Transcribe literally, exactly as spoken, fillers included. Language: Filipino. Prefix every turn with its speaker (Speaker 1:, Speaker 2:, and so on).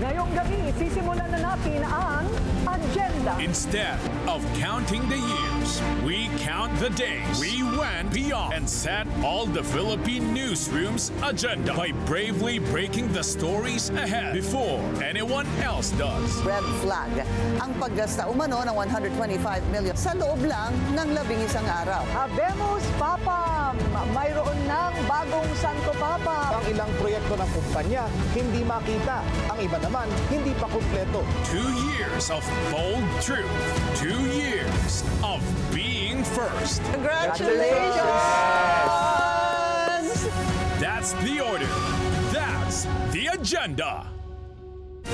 Speaker 1: Ngayong gabi, sisimulan na natin ang agenda.
Speaker 2: Instead of counting the years, we count the days. We went beyond and set all the Philippine newsroom's agenda by bravely breaking the stories ahead before anyone else does.
Speaker 3: Red flag ang paggasta umano ng one hundred twenty-five million sa loob lang ng labing isang araw.
Speaker 1: Habemos Papam! Mayroon ng bagong Santo Papa.
Speaker 4: Ang ilang proyekto ng kumpanya hindi makita. Ang iba naman hindi pa kumpleto.
Speaker 2: Two years of bold truth. Two years of being first.
Speaker 3: Congratulations!
Speaker 2: That's the order. That's the agenda.